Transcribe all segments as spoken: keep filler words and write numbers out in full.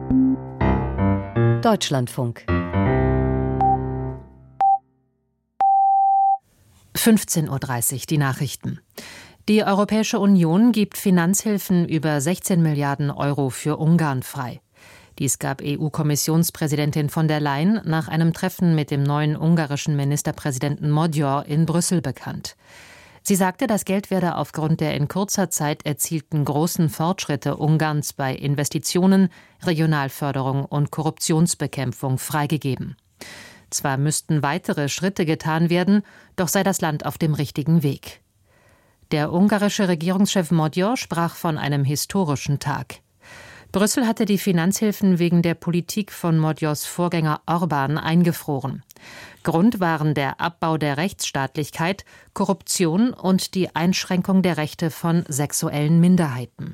Deutschlandfunk. fünfzehn Uhr dreißig, die Nachrichten. Die Europäische Union gibt Finanzhilfen über sechzehn Milliarden Euro für Ungarn frei. Dies gab E U-Kommissionspräsidentin von der Leyen nach einem Treffen mit dem neuen ungarischen Ministerpräsidenten Magyar in Brüssel bekannt. Sie sagte, das Geld werde aufgrund der in kurzer Zeit erzielten großen Fortschritte Ungarns bei Investitionen, Regionalförderung und Korruptionsbekämpfung freigegeben. Zwar müssten weitere Schritte getan werden, doch sei das Land auf dem richtigen Weg. Der ungarische Regierungschef Magyar sprach von einem historischen Tag. Brüssel hatte die Finanzhilfen wegen der Politik von Magyars Vorgänger Orbán eingefroren. Grund waren der Abbau der Rechtsstaatlichkeit, Korruption und die Einschränkung der Rechte von sexuellen Minderheiten.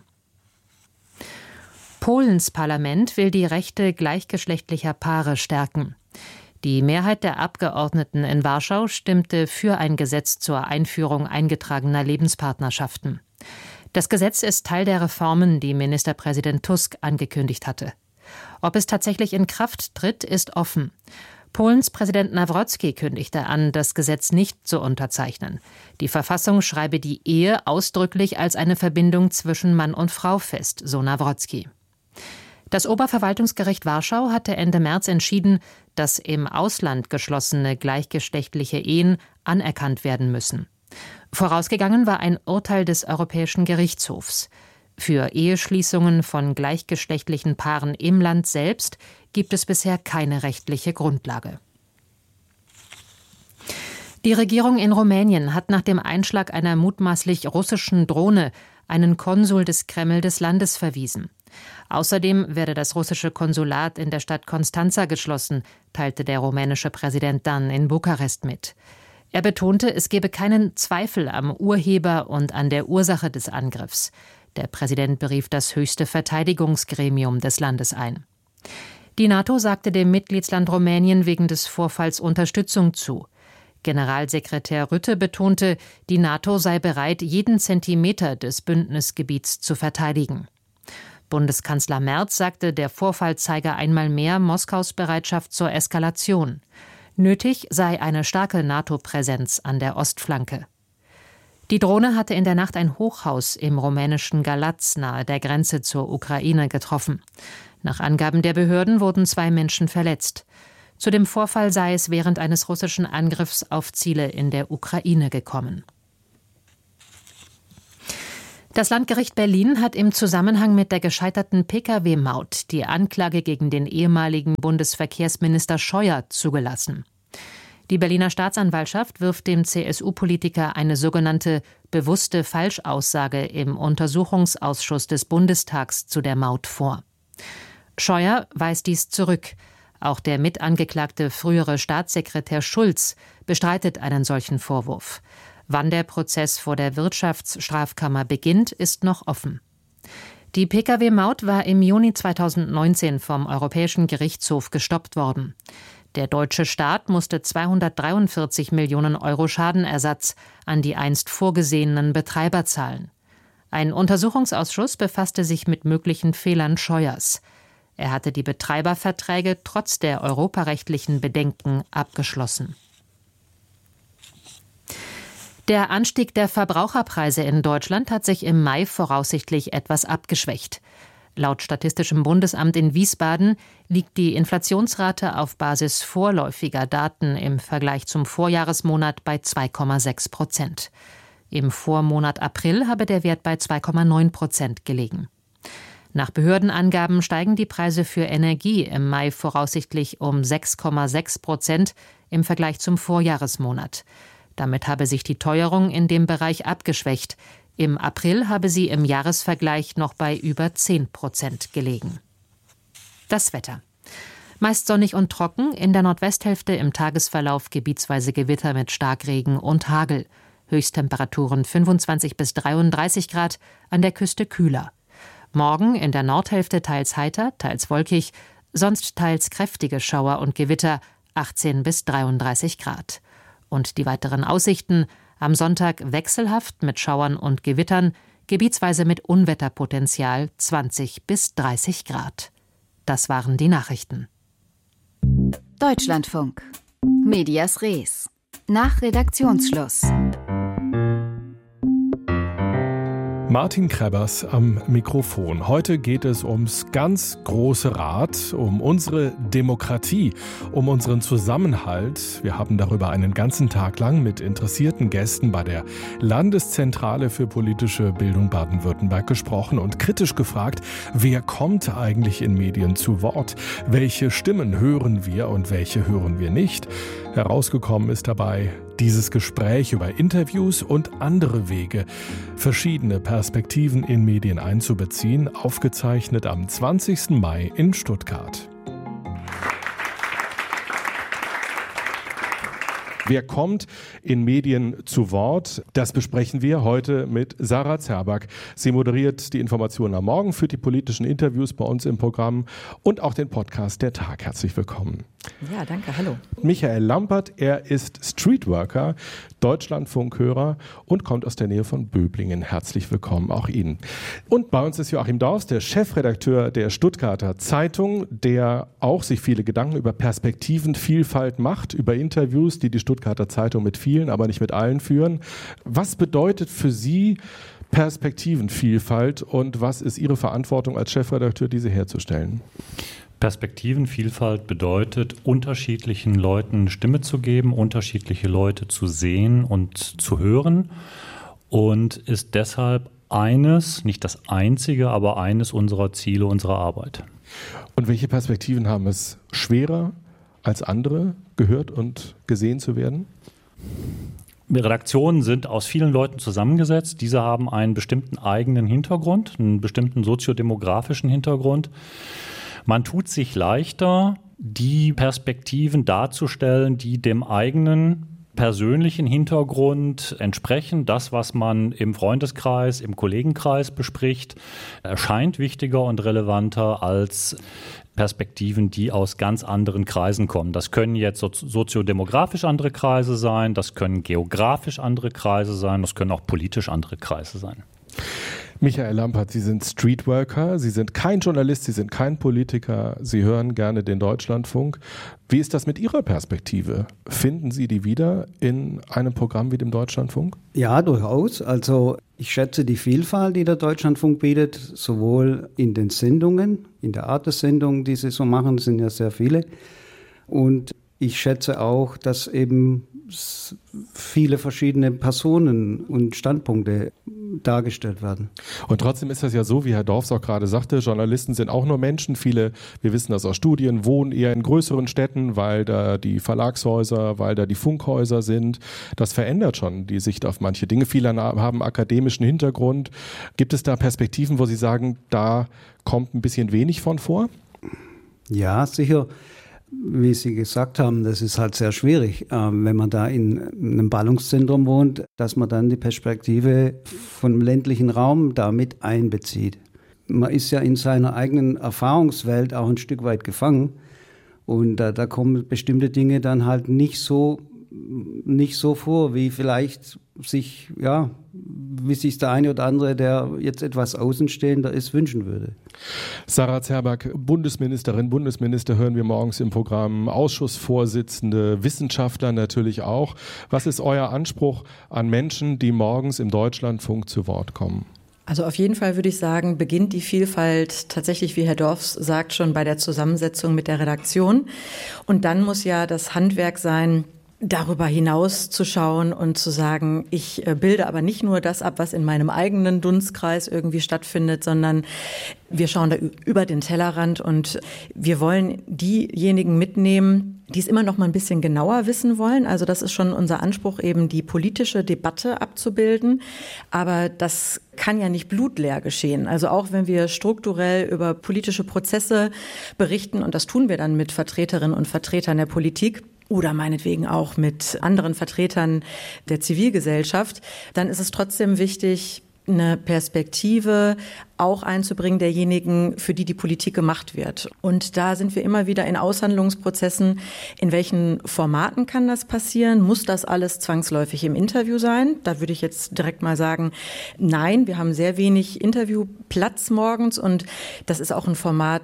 Polens Parlament will die Rechte gleichgeschlechtlicher Paare stärken. Die Mehrheit der Abgeordneten in Warschau stimmte für ein Gesetz zur Einführung eingetragener Lebenspartnerschaften. Das Gesetz ist Teil der Reformen, die Ministerpräsident Tusk angekündigt hatte. Ob es tatsächlich in Kraft tritt, ist offen. Polens Präsident Nawrocki kündigte an, das Gesetz nicht zu unterzeichnen. Die Verfassung schreibe die Ehe ausdrücklich als eine Verbindung zwischen Mann und Frau fest, so Nawrocki. Das Oberverwaltungsgericht Warschau hatte Ende März entschieden, dass im Ausland geschlossene gleichgeschlechtliche Ehen anerkannt werden müssen. Vorausgegangen war ein Urteil des Europäischen Gerichtshofs. Für Eheschließungen von gleichgeschlechtlichen Paaren im Land selbst gibt es bisher keine rechtliche Grundlage. Die Regierung in Rumänien hat nach dem Einschlag einer mutmaßlich russischen Drohne einen Konsul des Kreml des Landes verwiesen. Außerdem werde das russische Konsulat in der Stadt Constanța geschlossen, teilte der rumänische Präsident dann in Bukarest mit. Er betonte, es gebe keinen Zweifel am Urheber und an der Ursache des Angriffs. Der Präsident berief das höchste Verteidigungsgremium des Landes ein. Die NATO sagte dem Mitgliedsland Rumänien wegen des Vorfalls Unterstützung zu. Generalsekretär Rutte betonte, die NATO sei bereit, jeden Zentimeter des Bündnisgebiets zu verteidigen. Bundeskanzler Merz sagte, der Vorfall zeige einmal mehr Moskaus Bereitschaft zur Eskalation. Nötig sei eine starke NATO-Präsenz an der Ostflanke. Die Drohne hatte in der Nacht ein Hochhaus im rumänischen Galați nahe der Grenze zur Ukraine getroffen. Nach Angaben der Behörden wurden zwei Menschen verletzt. Zu dem Vorfall sei es während eines russischen Angriffs auf Ziele in der Ukraine gekommen. Das Landgericht Berlin hat im Zusammenhang mit der gescheiterten Pkw-Maut die Anklage gegen den ehemaligen Bundesverkehrsminister Scheuer zugelassen. Die Berliner Staatsanwaltschaft wirft dem C S U-Politiker eine sogenannte bewusste Falschaussage im Untersuchungsausschuss des Bundestags zu der Maut vor. Scheuer weist dies zurück. Auch der mitangeklagte frühere Staatssekretär Schulz bestreitet einen solchen Vorwurf. Wann der Prozess vor der Wirtschaftsstrafkammer beginnt, ist noch offen. Die Pkw-Maut war im Juni zweitausendneunzehn vom Europäischen Gerichtshof gestoppt worden. Der deutsche Staat musste zweihundertdreiundvierzig Millionen Euro Schadenersatz an die einst vorgesehenen Betreiber zahlen. Ein Untersuchungsausschuss befasste sich mit möglichen Fehlern Scheuers. Er hatte die Betreiberverträge trotz der europarechtlichen Bedenken abgeschlossen. Der Anstieg der Verbraucherpreise in Deutschland hat sich im Mai voraussichtlich etwas abgeschwächt. Laut Statistischem Bundesamt in Wiesbaden liegt die Inflationsrate auf Basis vorläufiger Daten im Vergleich zum Vorjahresmonat bei zwei Komma sechs Prozent. Im Vormonat April habe der Wert bei zwei Komma neun Prozent gelegen. Nach Behördenangaben steigen die Preise für Energie im Mai voraussichtlich um sechs Komma sechs Prozent im Vergleich zum Vorjahresmonat. Damit habe sich die Teuerung in dem Bereich abgeschwächt. Im April habe sie im Jahresvergleich noch bei über zehn Prozent gelegen. Das Wetter. Meist sonnig und trocken, in der Nordwesthälfte im Tagesverlauf gebietsweise Gewitter mit Starkregen und Hagel. Höchsttemperaturen fünfundzwanzig bis dreiunddreißig Grad, an der Küste kühler. Morgen in der Nordhälfte teils heiter, teils wolkig, sonst teils kräftige Schauer und Gewitter, achtzehn bis dreiunddreißig Grad. Und die weiteren Aussichten: am Sonntag wechselhaft mit Schauern und Gewittern, gebietsweise mit Unwetterpotenzial zwanzig bis dreißig Grad. Das waren die Nachrichten. Deutschlandfunk. Medias Res. Nach Redaktionsschluss. Martin Krebbers am Mikrofon. Heute geht es ums ganz große Rad, um unsere Demokratie, um unseren Zusammenhalt. Wir haben darüber einen ganzen Tag lang mit interessierten Gästen bei der Landeszentrale für politische Bildung Baden-Württemberg gesprochen und kritisch gefragt, wer kommt eigentlich in Medien zu Wort? Welche Stimmen hören wir und welche hören wir nicht? Herausgekommen ist dabei dieses Gespräch über Interviews und andere Wege, verschiedene Perspektiven in Medien einzubeziehen, aufgezeichnet am zwanzigsten Mai in Stuttgart. Wer kommt in Medien zu Wort? Das besprechen wir heute mit Sarah Zerback. Sie moderiert die Informationen am Morgen, führt die politischen Interviews bei uns im Programm und auch den Podcast Der Tag. Herzlich willkommen. Ja, danke. Hallo. Michael Lampert, er ist Streetworker, Deutschlandfunkhörer und kommt aus der Nähe von Böblingen. Herzlich willkommen auch Ihnen. Und bei uns ist Joachim Daus, der Chefredakteur der Stuttgarter Zeitung, der auch sich viele Gedanken über Perspektivenvielfalt macht, über Interviews, die die Stuttgarter Zeitung mit vielen, aber nicht mit allen führen. Was bedeutet für Sie Perspektivenvielfalt und was ist Ihre Verantwortung als Chefredakteur, diese herzustellen? Perspektivenvielfalt bedeutet, unterschiedlichen Leuten Stimme zu geben, unterschiedliche Leute zu sehen und zu hören und ist deshalb eines, nicht das einzige, aber eines unserer Ziele unserer Arbeit. Und welche Perspektiven haben es schwerer als andere, gehört und gesehen zu werden? Redaktionen sind aus vielen Leuten zusammengesetzt. Diese haben einen bestimmten eigenen Hintergrund, einen bestimmten soziodemografischen Hintergrund. Man tut sich leichter, die Perspektiven darzustellen, die dem eigenen persönlichen Hintergrund entsprechen. Das, was man im Freundeskreis, im Kollegenkreis bespricht, erscheint wichtiger und relevanter als Perspektiven, die aus ganz anderen Kreisen kommen. Das können jetzt soziodemografisch andere Kreise sein, das können geografisch andere Kreise sein, das können auch politisch andere Kreise sein. Michael Lampert, Sie sind Streetworker, Sie sind kein Journalist, Sie sind kein Politiker, Sie hören gerne den Deutschlandfunk. Wie ist das mit Ihrer Perspektive? Finden Sie die wieder in einem Programm wie dem Deutschlandfunk? Ja, durchaus. Also ich schätze die Vielfalt, die der Deutschlandfunk bietet, sowohl in den Sendungen, in der Art der Sendungen, die sie so machen, sind ja sehr viele. Und ich schätze auch, dass eben viele verschiedene Personen und Standpunkte dargestellt werden. Und trotzdem ist das ja so, wie Herr Dorfs auch gerade sagte, Journalisten sind auch nur Menschen. Viele, wir wissen das aus Studien, wohnen eher in größeren Städten, weil da die Verlagshäuser, weil da die Funkhäuser sind. Das verändert schon die Sicht auf manche Dinge. Viele haben akademischen Hintergrund. Gibt es da Perspektiven, wo Sie sagen, da kommt ein bisschen wenig von vor? Ja, sicher. Wie Sie gesagt haben, das ist halt sehr schwierig, wenn man da in einem Ballungszentrum wohnt, dass man dann die Perspektive vom ländlichen Raum da mit einbezieht. Man ist ja in seiner eigenen Erfahrungswelt auch ein Stück weit gefangen und da, da kommen bestimmte Dinge dann halt nicht so, nicht so vor, wie vielleicht sich, ja, wie sich der eine oder andere, der jetzt etwas Außenstehender ist, wünschen würde. Sarah Zerback, Bundesministerin, Bundesminister hören wir morgens im Programm, Ausschussvorsitzende, Wissenschaftler natürlich auch. Was ist euer Anspruch an Menschen, die morgens im Deutschlandfunk zu Wort kommen? Also auf jeden Fall würde ich sagen, beginnt die Vielfalt tatsächlich, wie Herr Dorfs sagt, schon bei der Zusammensetzung mit der Redaktion. Und dann muss ja das Handwerk sein, darüber hinaus zu schauen und zu sagen, ich bilde aber nicht nur das ab, was in meinem eigenen Dunstkreis irgendwie stattfindet, sondern wir schauen da über den Tellerrand und wir wollen diejenigen mitnehmen, die es immer noch mal ein bisschen genauer wissen wollen. Also das ist schon unser Anspruch, eben die politische Debatte abzubilden. Aber das kann ja nicht blutleer geschehen. Also auch wenn wir strukturell über politische Prozesse berichten, und das tun wir dann mit Vertreterinnen und Vertretern der Politik, oder meinetwegen auch mit anderen Vertretern der Zivilgesellschaft, dann ist es trotzdem wichtig, eine Perspektive auch einzubringen derjenigen, für die die Politik gemacht wird. Und da sind wir immer wieder in Aushandlungsprozessen. In welchen Formaten kann das passieren? Muss das alles zwangsläufig im Interview sein? Da würde ich jetzt direkt mal sagen, nein, wir haben sehr wenig Interviewplatz morgens und das ist auch ein Format,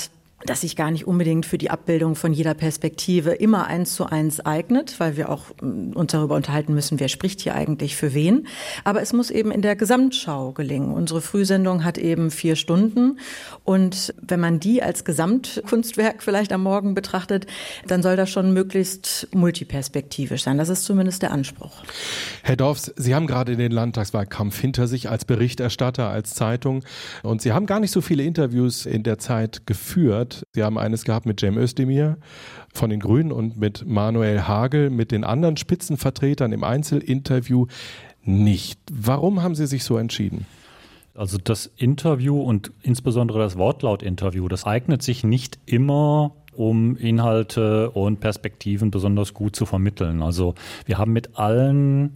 das sich gar nicht unbedingt für die Abbildung von jeder Perspektive immer eins zu eins eignet, weil wir auch uns darüber unterhalten müssen, wer spricht hier eigentlich für wen. Aber es muss eben in der Gesamtschau gelingen. Unsere Frühsendung hat eben vier Stunden und wenn man die als Gesamtkunstwerk vielleicht am Morgen betrachtet, dann soll das schon möglichst multiperspektivisch sein. Das ist zumindest der Anspruch. Herr Dorfs, Sie haben gerade den Landtagswahlkampf hinter sich als Berichterstatter, als Zeitung und Sie haben gar nicht so viele Interviews in der Zeit geführt. Sie haben eines gehabt mit Cem Özdemir von den Grünen und mit Manuel Hagel, mit den anderen Spitzenvertretern im Einzelinterview nicht. Warum haben Sie sich so entschieden? Also das Interview und insbesondere das Wortlaut-Interview, das eignet sich nicht immer, um Inhalte und Perspektiven besonders gut zu vermitteln. Also wir haben mit allen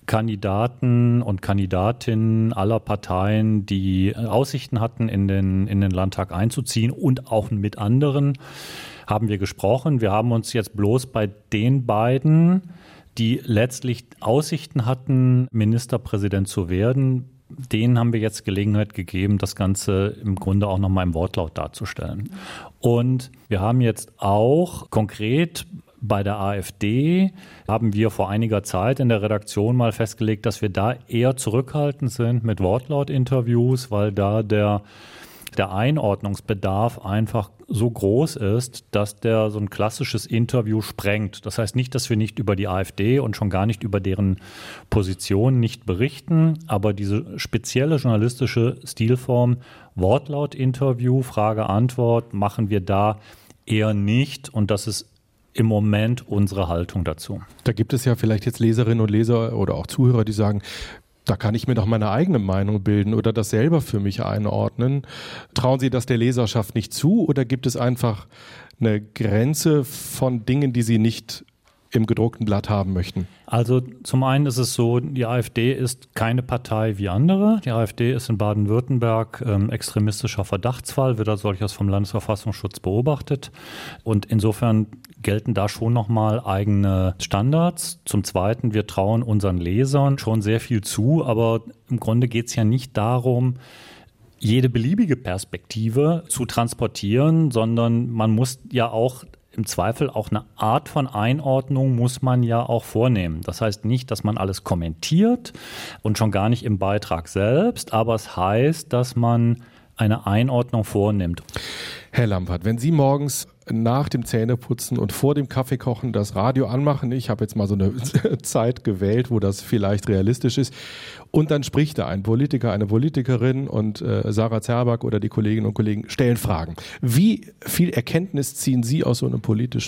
Kandidaten und Kandidatinnen aller Parteien, die Aussichten hatten, in den, in den Landtag einzuziehen und auch mit anderen, haben wir gesprochen. Wir haben uns jetzt bloß bei den beiden, die letztlich Aussichten hatten, Ministerpräsident zu werden, denen haben wir jetzt Gelegenheit gegeben, das Ganze im Grunde auch nochmal im Wortlaut darzustellen. Und wir haben jetzt auch konkret bei der AfD haben wir vor einiger Zeit in der Redaktion mal festgelegt, dass wir da eher zurückhaltend sind mit Wortlaut-Interviews, weil da der, der Einordnungsbedarf einfach so groß ist, dass der so ein klassisches Interview sprengt. Das heißt nicht, dass wir nicht über die AfD und schon gar nicht über deren Position nicht berichten, aber diese spezielle journalistische Stilform Wortlaut-Interview, Frage-Antwort machen wir da eher nicht und das ist im Moment unsere Haltung dazu. Da gibt es ja vielleicht jetzt Leserinnen und Leser oder auch Zuhörer, die sagen, da kann ich mir doch meine eigene Meinung bilden oder das selber für mich einordnen. Trauen Sie das der Leserschaft nicht zu oder gibt es einfach eine Grenze von Dingen, die Sie nicht im gedruckten Blatt haben möchten? Also zum einen ist es so, die AfD ist keine Partei wie andere. Die AfD ist in Baden-Württemberg ähm, extremistischer Verdachtsfall, wird als solches vom Landesverfassungsschutz beobachtet. Und insofern gelten da schon nochmal eigene Standards. Zum Zweiten, wir trauen unseren Lesern schon sehr viel zu, aber im Grunde geht es ja nicht darum, jede beliebige Perspektive zu transportieren, sondern man muss ja auch im Zweifel auch eine Art von Einordnung muss man ja auch vornehmen. Das heißt nicht, dass man alles kommentiert und schon gar nicht im Beitrag selbst, aber es heißt, dass man eine Einordnung vornimmt. Herr Lampert, wenn Sie morgens nach dem Zähneputzen und vor dem Kaffeekochen das Radio anmachen, ich habe jetzt mal so eine Zeit gewählt, wo das vielleicht realistisch ist, und dann spricht da ein Politiker, eine Politikerin und äh, Sarah Zerback oder die Kolleginnen und Kollegen stellen Fragen. Wie viel Erkenntnis ziehen Sie aus so einem politischen